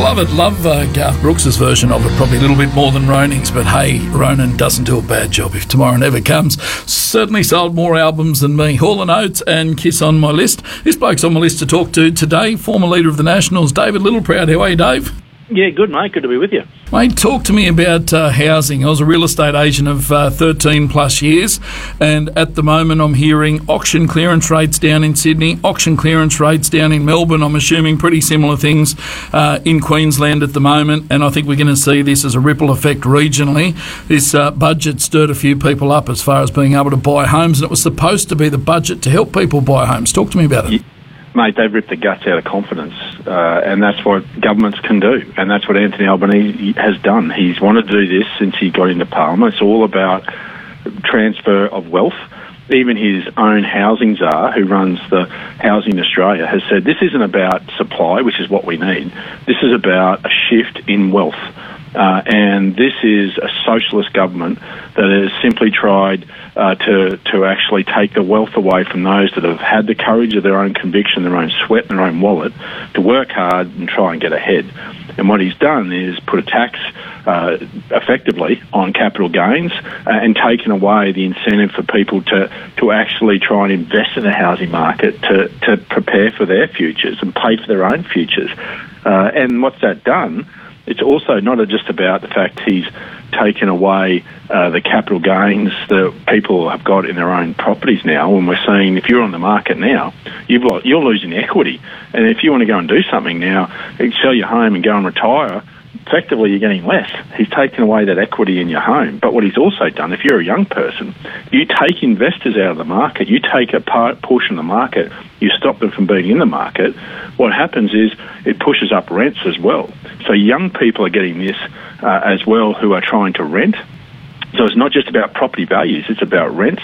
Love it. Love Garth Brooks' version of it. Probably a little bit more than Roning's, but hey, Ronan doesn't do a bad job if Tomorrow Never Comes. Certainly sold more albums than me. Hall & Oates and Kiss on my list. This bloke's on my list to talk to today. Former leader of the Nationals, David Littleproud. How are you, Dave? Yeah, good, mate. Good to be with you. Mate, talk to me about housing. I was a real estate agent of 13 plus years, and at the moment I'm hearing auction clearance rates down in Sydney, auction clearance rates down in Melbourne. I'm assuming pretty similar things in Queensland at the moment, and I think we're going to see this as a ripple effect regionally. This budget stirred a few people up as far as being able to buy homes, and it was supposed to be the budget to help people buy homes. Talk to me about it. Mate, they've ripped the guts out of confidence, and that's what governments can do, and that's what Anthony Albanese has done. He's wanted to do this since he got into Parliament. It's all about transfer of wealth. Even his own housing czar, who runs the Housing Australia, has said this isn't about supply, which is what we need. This is about a shift in wealth. And this is a socialist government that has simply tried to actually take the wealth away from those that have had the courage of their own conviction, their own sweat, and their own wallet to work hard and try and get ahead. And what he's done is put a tax effectively on capital gains and taken away the incentive for people to actually try and invest in the housing market to prepare for their futures and pay for their own futures. And what's that done? It's also not just about the fact he's taken away the capital gains that people have got in their own properties now, and we're seeing if you're on the market now, you're losing equity. And if you want to go and do something now, sell your home and go and retire, effectively you're getting less. He's taken away that equity in your home. But what he's also done, if you're a young person, you take investors out of the market, you take a portion of the market, you stop them from being in the market, what happens is it pushes up rents as well. So young people are getting this as well who are trying to rent. So it's not just about property values, it's about rents.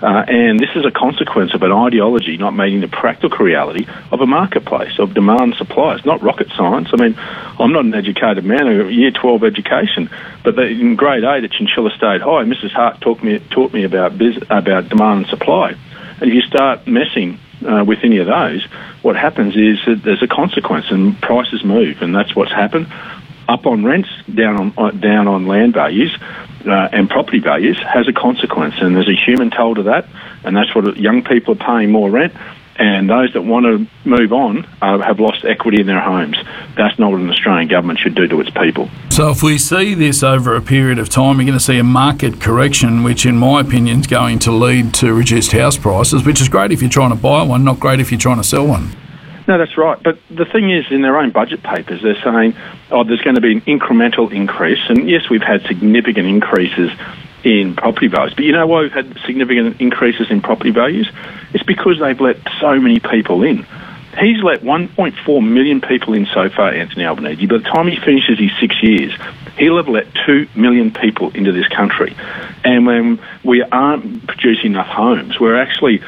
And this is a consequence of an ideology not meeting the practical reality of a marketplace, of demand and supply. It's not rocket science. I mean, I'm not an educated man, a year 12 education, but in grade 8 at Chinchilla State High, Mrs. Hart taught me about demand and supply. And if you start messing with any of those, what happens is that there's a consequence and prices move, and that's what's happened. Up on rents, down on land values and property values has a consequence, and there's a human toll to that, and that's what young people are paying more rent, and those that want to move on have lost equity in their homes. That's not what an Australian government should do to its people. So if we see this over a period of time, we're going to see a market correction, which in my opinion is going to lead to reduced house prices, which is great if you're trying to buy one, not great if you're trying to sell one. No, that's right. But the thing is, in their own budget papers, they're saying, there's going to be an incremental increase. And yes, we've had significant increases in property values. But you know why we've had significant increases in property values? It's because they've let so many people in. He's let 1.4 million people in so far, Anthony Albanese. By the time he finishes his 6 years, he'll have let 2 million people into this country. And when we aren't producing enough homes, we're actually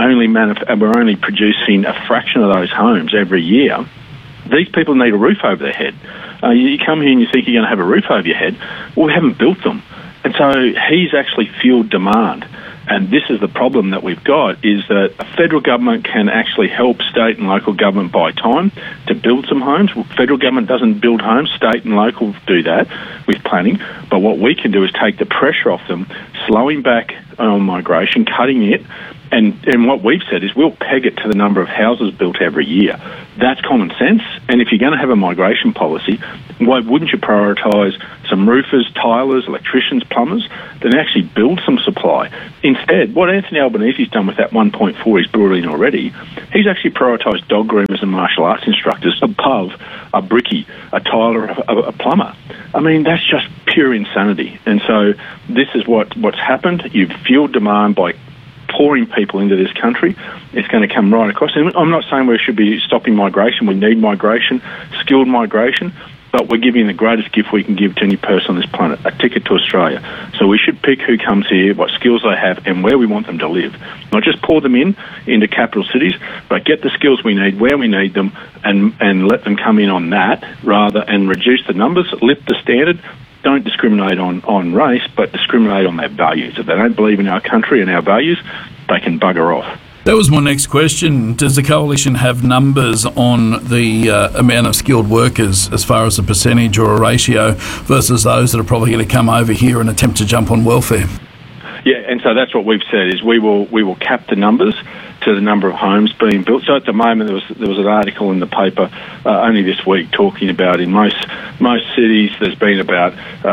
only producing a fraction of those homes every year. These people need a roof over their head. You come here and you think you're going to have a roof over your head. Well, we haven't built them. And so he's actually fueled demand. And this is the problem that we've got, is that a federal government can actually help state and local government buy time to build some homes. Federal government doesn't build homes. State and local do that with planning. But what we can do is take the pressure off them, slowing back on migration, cutting it. And what we've said is we'll peg it to the number of houses built every year. That's common sense. And if you're going to have a migration policy, why wouldn't you prioritise some roofers, tilers, electricians, plumbers, then actually build some supply? Instead, what Anthony Albanese's done with that 1.4 he's brought in already, he's actually prioritised dog groomers and martial arts instructors above a brickie, a tiler, a plumber. I mean, that's just pure insanity. And so this is what's happened. You've fueled demand by pouring people into this country. It's going to come right across. And I'm not saying we should be stopping migration. We need migration, skilled migration, but we're giving the greatest gift we can give to any person on this planet, a ticket to Australia. So we should pick who comes here, what skills they have, and where we want them to live. Not just pour them into capital cities, but get the skills we need, where we need them, and let them come in on that, and reduce the numbers, lift the standard. Don't discriminate on race, but discriminate on their values. If they don't believe in our country and our values, they can bugger off. That was my next question. Does the Coalition have numbers on the amount of skilled workers as far as a percentage or a ratio versus those that are probably going to come over here and attempt to jump on welfare? Yeah, and so that's what we've said is we will cap the numbers to the number of homes being built. So at the moment there was an article in the paper only this week talking about in most cities there's been about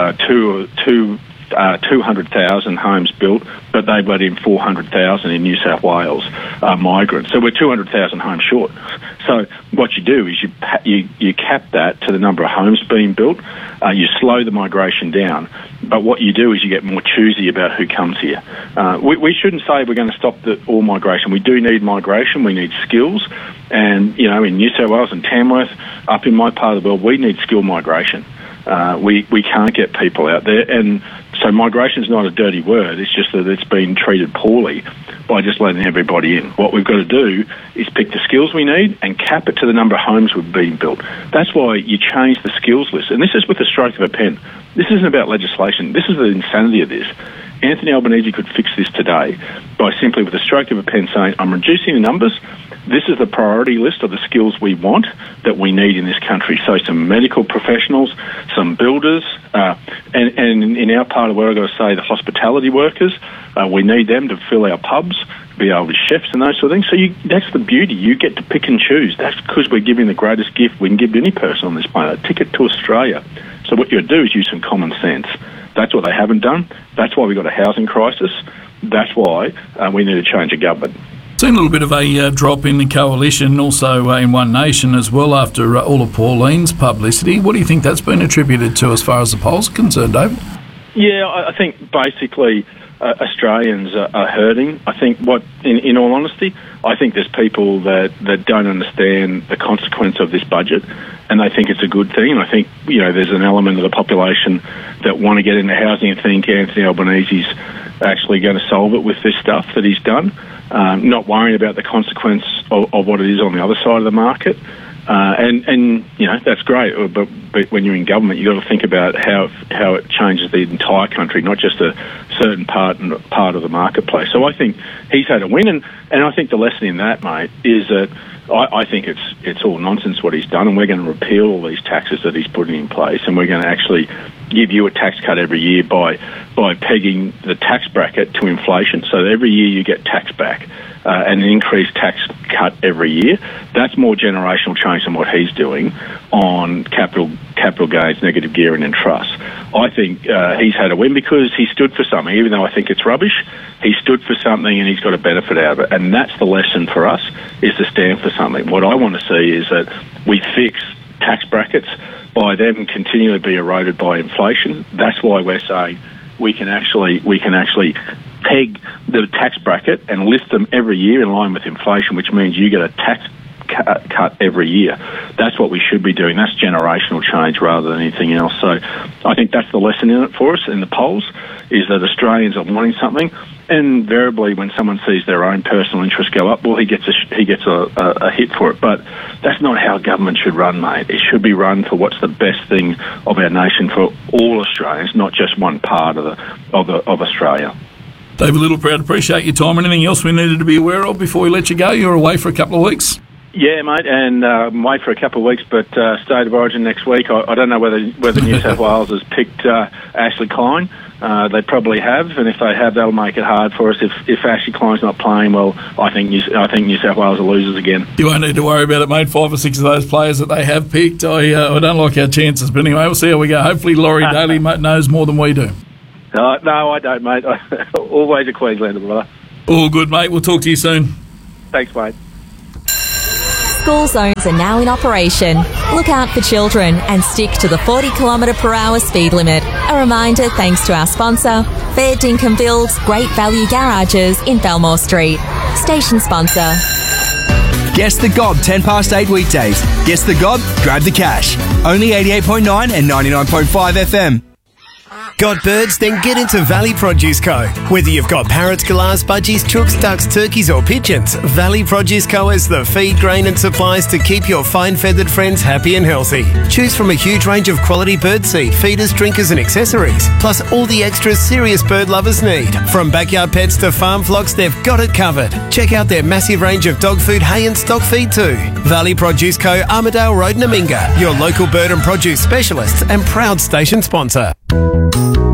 200,000 homes built, but they've let in 400,000 in New South Wales migrants. So we're 200,000 homes short. So what you do is you cap that to the number of homes being built. You slow the migration down. But what you do is you get more choosy about who comes here. We shouldn't say we're going to stop all migration. We do need migration. We need skills. And, in New South Wales and Tamworth, up in my part of the world, we need skilled migration. We can't get people out there. And so migration is not a dirty word. It's just that it's been treated poorly by just letting everybody in. What we've got to do is pick the skills we need and cap it to the number of homes we've been built. That's why you change the skills list. And this is with the stroke of a pen. This isn't about legislation. This is the insanity of this. Anthony Albanese could fix this today by simply with a stroke of a pen saying, I'm reducing the numbers. This is the priority list of the skills we want that we need in this country. So some medical professionals, some builders, and in our part of where I've got to say the hospitality workers, we need them to fill our pubs, be able to chefs and those sort of things. So that's the beauty. You get to pick and choose. That's because we're giving the greatest gift we can give any person on this planet, a ticket to Australia. So what you do is use some common sense. That's what they haven't done. That's why we've got a housing crisis. That's why we need to change the government. Seen a little bit of a drop in the Coalition, also in One Nation as well after all of Pauline's publicity. What do you think that's been attributed to as far as the polls are concerned, David? Yeah, I think basically Australians are hurting. I think in all honesty, I think there's people that don't understand the consequence of this budget and they think it's a good thing. And I think, there's an element of the population that want to get into housing and think Anthony Albanese's actually going to solve it with this stuff that he's done. Not worrying about the consequence of what it is on the other side of the market. And that's great, but when you're in government, you've got to think about how it changes the entire country, not just a certain part of the marketplace. So I think he's had a win, and I think the lesson in that, mate, is that I think it's all nonsense what he's done, and we're going to repeal all these taxes that he's putting in place, and we're going to actually give you a tax cut every year by pegging the tax bracket to inflation. So every year you get tax back. And an increased tax cut every year. That's more generational change than what he's doing on capital gains, negative gearing and trust. I think he's had a win because he stood for something. Even though I think it's rubbish, he stood for something and he's got a benefit out of it. And that's the lesson for us, is to stand for something. What I want to see is that we fix tax brackets by them continually be eroded by inflation. That's why we're saying we can actually peg the tax bracket and lift them every year in line with inflation, which means you get a tax cut every year. That's what we should be doing. That's generational change rather than anything else. So I think that's the lesson in it for us in the polls, is that Australians are wanting something. And invariably, when someone sees their own personal interests go up, well, he gets a hit for it. But that's not how government should run, mate. It should be run for what's the best thing of our nation for all Australians, not just one part of Australia. David Littleproud, appreciate your time. Anything else we needed to be aware of before we let you go? You're away for a couple of weeks. Yeah, mate, and I'm away for a couple of weeks, but State of Origin next week. I don't know whether New South Wales has picked Ashley Klein. They probably have, and if they have, that'll make it hard for us. If Ashley Klein's not playing, well, I think New South Wales are losers again. You won't need to worry about it, mate. 5 or 6 of those players that they have picked, I don't like our chances. But anyway, we'll see how we go. Hopefully Laurie Daly knows more than we do. No, I don't, mate. Always a Queenslander, brother. All good, mate. We'll talk to you soon. Thanks, mate. School zones are now in operation. Look out for children and stick to the 40km/h speed limit. A reminder thanks to our sponsor, Fair Dinkum Builds Great Value Garages in Belmore Street. Station sponsor. Guess the Gob 8:10 weekdays. Guess the Gob, grab the cash. Only 88.9 and 99.5 FM. Got birds? Then get into Valley Produce Co. Whether you've got parrots, galahs, budgies, chooks, ducks, turkeys or pigeons, Valley Produce Co. has the feed, grain and supplies to keep your fine-feathered friends happy and healthy. Choose from a huge range of quality bird seed, feeders, drinkers and accessories, plus all the extras serious bird lovers need. From backyard pets to farm flocks, they've got it covered. Check out their massive range of dog food, hay and stock feed too. Valley Produce Co. Armidale Road, Naminga, your local bird and produce specialists and proud station sponsor.